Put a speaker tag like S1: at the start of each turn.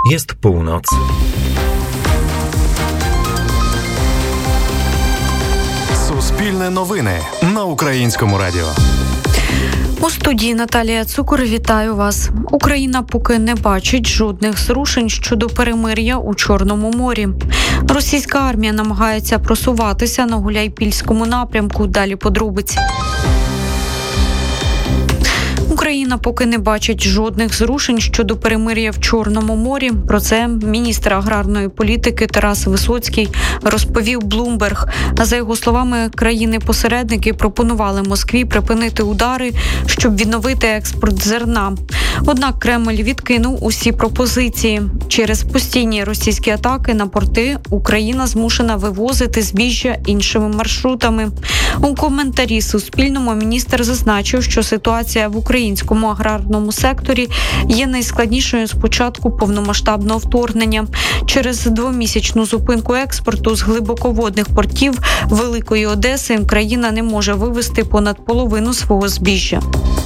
S1: Jest północ.
S2: Суспільне новини на Українському радіо.
S3: У студії Наталія Цукор, вітаю вас. Україна поки не бачить жодних зрушень щодо перемир'я у Чорному морі. Російська армія намагається просуватися на Гуляйпільському напрямку. Далі подробиці. Україна поки не бачить жодних зрушень щодо перемир'я в Чорному морі. Про це міністр аграрної політики Тарас Висоцький розповів Bloomberg. За його словами, країни-посередники пропонували Москві припинити удари, щоб відновити експорт зерна. Однак Кремль відкинув усі пропозиції. Через постійні російські атаки на порти Україна змушена вивозити збіжжя іншими маршрутами. У коментарі Суспільному міністр зазначив, що ситуація в українському аграрному секторі є найскладнішою з початку повномасштабного вторгнення. Через двомісячну зупинку експорту з глибоководних портів Великої Одеси країна не може вивезти понад половину свого збіжжя.